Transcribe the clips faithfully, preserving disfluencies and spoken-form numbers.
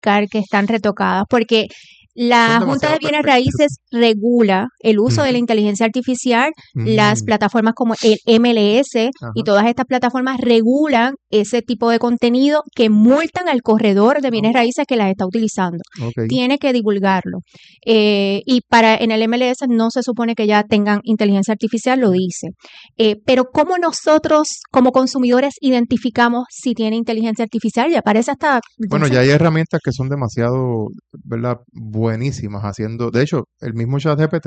verificar que están retocadas, porque la Junta de Bienes Raíces regula el uso uh-huh. de la inteligencia artificial, uh-huh. las plataformas como el M L S uh-huh. y todas estas plataformas regulan ese tipo de contenido que multan al corredor de bienes raíces que las está utilizando. Okay. Tiene que divulgarlo. Eh, y para en el M L S no se supone que ya tengan inteligencia artificial, lo dice. Eh, pero ¿cómo nosotros como consumidores identificamos si tiene inteligencia artificial? Ya parece hasta... Bueno, ya hay herramientas que son demasiado, ¿verdad?, buenísimas haciendo, de hecho, el mismo ChatGPT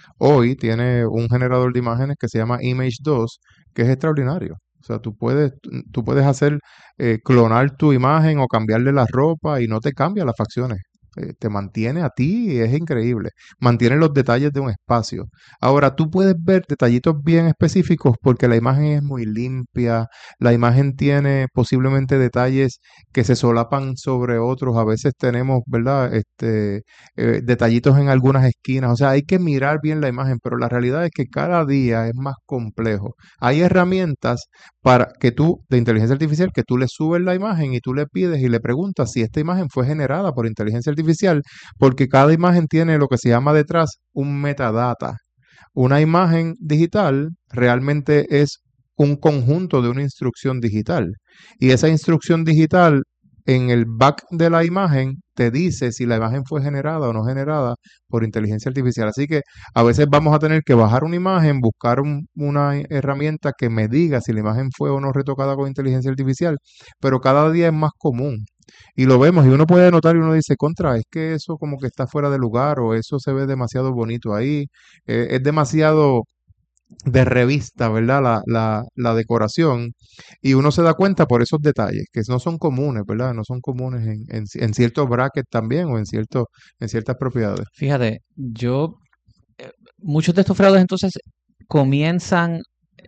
hoy tiene un generador de imágenes que se llama Image dos, que es extraordinario. O sea, tú puedes, tú puedes hacer, eh, clonar tu imagen o cambiarle la ropa y no te cambia las facciones. Eh, te mantiene a ti y es increíble. Mantiene los detalles de un espacio. Ahora, tú puedes ver detallitos bien específicos porque la imagen es muy limpia, la imagen tiene posiblemente detalles que se solapan sobre otros. A veces tenemos, ¿verdad?, este, eh, detallitos en algunas esquinas. O sea, hay que mirar bien la imagen, pero la realidad es que cada día es más complejo. Hay herramientas para que tú, de inteligencia artificial, que tú le subes la imagen y tú le pides y le preguntas si esta imagen fue generada por inteligencia artificial, porque cada imagen tiene lo que se llama detrás un metadata. Una imagen digital realmente es un conjunto de una instrucción digital, y esa instrucción digital en el back de la imagen te dice si la imagen fue generada o no generada por inteligencia artificial. Así que a veces vamos a tener que bajar una imagen, buscar un, una herramienta que me diga si la imagen fue o no retocada con inteligencia artificial, pero cada día es más común. Y lo vemos y uno puede notar y uno dice, contra, es que eso como que está fuera de lugar o eso se ve demasiado bonito ahí, eh, es demasiado de revista, ¿verdad? La, la, la decoración, y uno se da cuenta por esos detalles que no son comunes, ¿verdad? No son comunes en, en, en ciertos brackets también o en, cierto, en ciertas propiedades. Fíjate, yo, eh, muchos de estos fraudes entonces comienzan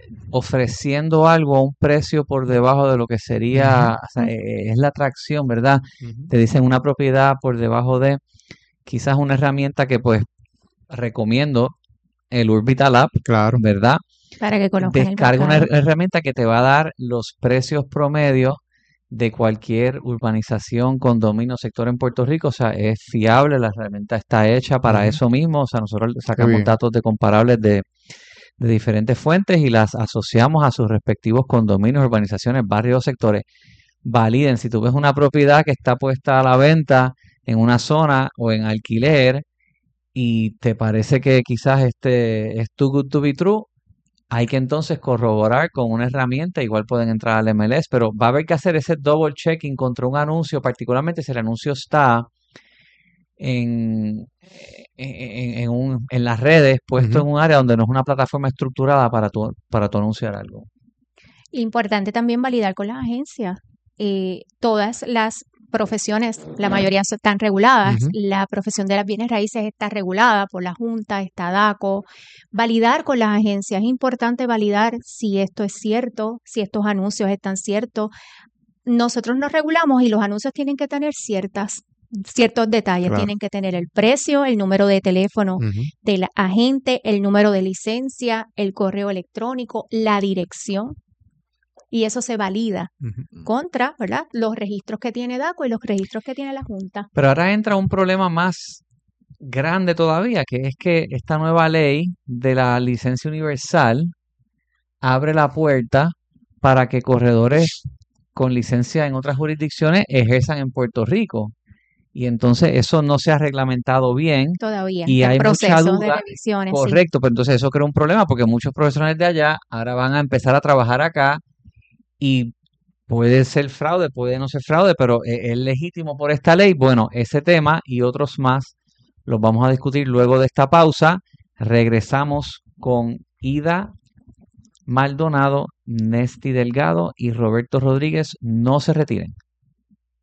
ofreciendo algo a un precio por debajo de lo que sería, uh-huh. o sea, eh, es la atracción, ¿verdad? Uh-huh. Te dicen una propiedad por debajo de, quizás una herramienta que pues recomiendo, el Urbital App, claro, ¿verdad? Para que conozcan Descarga una herramienta que te va a dar los precios promedios de cualquier urbanización, condominio, sector en Puerto Rico. O sea, es fiable, la herramienta está hecha para uh-huh. eso mismo. O sea, nosotros sacamos datos de comparables de, de diferentes fuentes y las asociamos a sus respectivos condominios, urbanizaciones, barrios o sectores. Validen, si tú ves una propiedad que está puesta a la venta en una zona o en alquiler, y te parece que quizás este es too good to be true, hay que entonces corroborar con una herramienta. Igual pueden entrar al M L S, pero va a haber que hacer ese double checking contra un anuncio, particularmente si el anuncio está en, en, en, un, en las redes, puesto uh-huh. en un área donde no es una plataforma estructurada para tu, para tu anunciar algo. Importante también validar con las agencias. Eh, todas las profesiones, la mayoría están reguladas. Uh-huh. La profesión de las bienes raíces está regulada por la Junta, está DACO. Validar con las agencias, es importante validar si esto es cierto, si estos anuncios están ciertos. Nosotros nos regulamos y los anuncios tienen que tener ciertas, ciertos detalles. Claro. Tienen que tener el precio, el número de teléfono uh-huh. del agente, el número de licencia, el correo electrónico, la dirección. Y eso se valida uh-huh. contra, ¿verdad?, los registros que tiene DACO y los registros que tiene la Junta. Pero ahora entra un problema más grande todavía, que es que esta nueva ley de la licencia universal abre la puerta para que corredores con licencia en otras jurisdicciones ejerzan en Puerto Rico. Y entonces eso no se ha reglamentado bien. Todavía. Y hay mucha duda. De revisiones, correcto, sí. Pero entonces eso crea un problema porque muchos profesionales de allá ahora van a empezar a trabajar acá. Y puede ser fraude, puede no ser fraude, pero es legítimo por esta ley. Bueno, ese tema y otros más los vamos a discutir luego de esta pausa. Regresamos con Ida Maldonado, Nesty Delgado y Roberto Rodríguez. No se retiren.